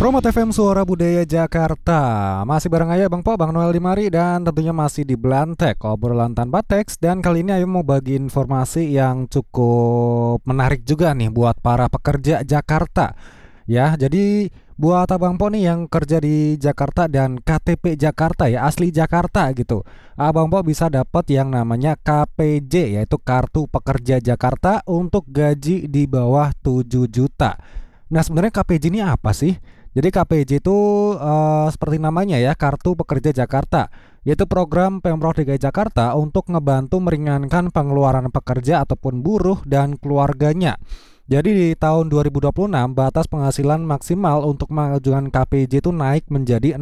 Promote FM Suara Budaya Jakarta. Masih bareng aja Bang Po, Bang Noel Dimari, dan tentunya masih di Belantek, obrolan tanpa teks. Dan kali ini Ayo mau bagi informasi yang cukup menarik juga nih buat para pekerja Jakarta. Ya, jadi buat Abang Po nih yang kerja di Jakarta dan KTP Jakarta ya, asli Jakarta gitu. Abang Po bisa dapat yang namanya KPJ, yaitu Kartu Pekerja Jakarta untuk gaji di bawah 7 juta. Nah, sebenarnya KPJ ini apa sih? Jadi KPJ itu seperti namanya ya, Kartu Pekerja Jakarta, yaitu program Pemprov DKI Jakarta untuk ngebantu meringankan pengeluaran pekerja ataupun buruh dan keluarganya. Jadi di tahun 2026 batas penghasilan maksimal untuk mengajukan KPJ itu naik menjadi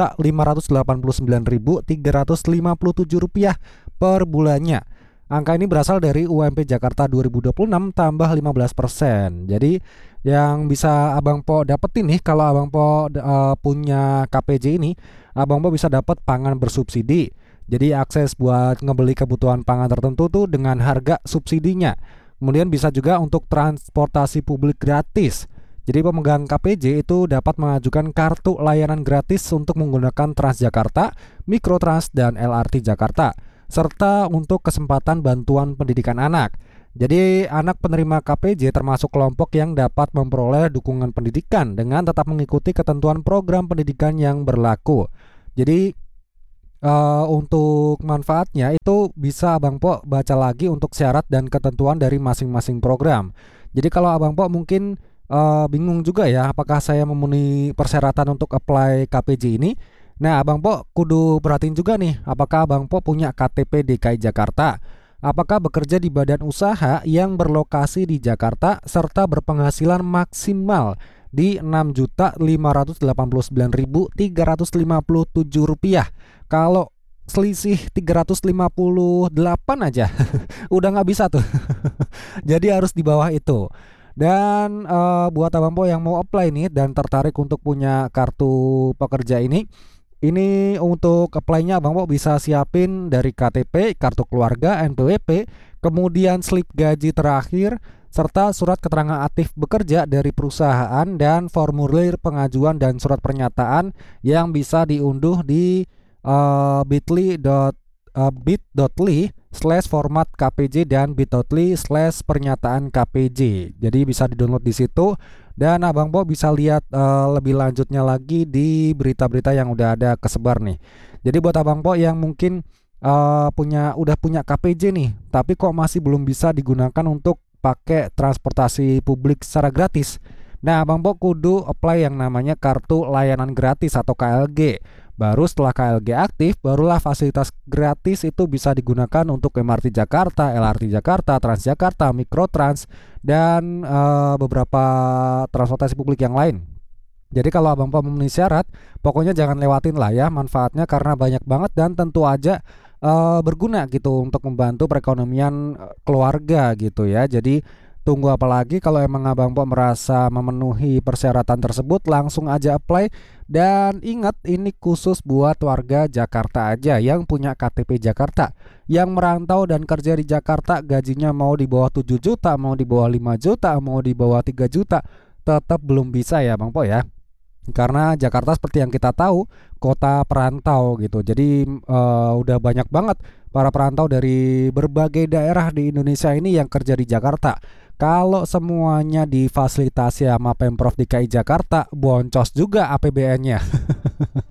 Rp6.589.357 per bulannya. Angka ini berasal dari UMP Jakarta 2026 tambah 15%. Jadi yang bisa Abang Po dapetin nih kalau Abang Po punya KPJ ini, Abang Po bisa dapat pangan bersubsidi. Jadi akses buat ngebeli kebutuhan pangan tertentu tuh dengan harga subsidinya. Kemudian bisa juga untuk transportasi publik gratis. Jadi pemegang KPJ itu dapat mengajukan kartu layanan gratis untuk menggunakan Transjakarta, Mikrotrans, dan LRT Jakarta, serta untuk kesempatan bantuan pendidikan anak. Jadi anak penerima KPJ termasuk kelompok yang dapat memperoleh dukungan pendidikan dengan tetap mengikuti ketentuan program pendidikan yang berlaku. Jadi untuk manfaatnya itu bisa Abang Po baca lagi untuk syarat dan ketentuan dari masing-masing program. Jadi kalau Abang Po mungkin bingung juga ya, apakah saya memenuhi persyaratan untuk apply KPJ ini. Nah, Abang Po kudu perhatiin juga nih, apakah Abang Po punya KTP DKI Jakarta, apakah bekerja di badan usaha yang berlokasi di Jakarta, serta berpenghasilan maksimal di Rp6.589.357. Kalau selisih 358 aja udah nggak bisa tuh. Jadi harus di bawah itu. Dan buat Abang Po yang mau apply nih dan tertarik untuk punya kartu pekerja ini untuk apply-nya Abang Po bisa siapin dari KTP, kartu keluarga, NPWP, kemudian slip gaji terakhir, serta surat keterangan aktif bekerja dari perusahaan dan formulir pengajuan dan surat pernyataan yang bisa diunduh di bit.ly/format KPJ dan bit.ly/pernyataan KPJ. Jadi bisa di-download di situ. Dan Abang Po bisa lihat lebih lanjutnya lagi di berita-berita yang udah ada kesebar nih. Jadi buat Abang Po yang mungkin udah punya KPJ nih, tapi kok masih belum bisa digunakan untuk pakai transportasi publik secara gratis. Nah, Abang Po kudu apply yang namanya Kartu Layanan Gratis atau KLG. Baru setelah KLG aktif, barulah fasilitas gratis itu bisa digunakan untuk MRT Jakarta, LRT Jakarta, Transjakarta, Mikrotrans, dan beberapa transportasi publik yang lain. Jadi kalau Abang Po memenuhi syarat, pokoknya jangan lewatin lah ya manfaatnya karena banyak banget dan tentu aja berguna gitu untuk membantu perekonomian keluarga gitu ya. Jadi tunggu apa lagi, kalau emang Abang Po merasa memenuhi persyaratan tersebut, langsung aja apply. Dan ingat, ini khusus buat warga Jakarta aja yang punya KTP Jakarta. Yang merantau dan kerja di Jakarta, gajinya mau di bawah 7 juta, mau di bawah 5 juta, mau di bawah 3 juta, tetap belum bisa ya Bang Po ya. Karena Jakarta seperti yang kita tahu kota perantau gitu. Jadi udah banyak banget para perantau dari berbagai daerah di Indonesia ini yang kerja di Jakarta. Kalau semuanya difasilitasi sama Pemprov DKI Jakarta, boncos juga APBN-nya.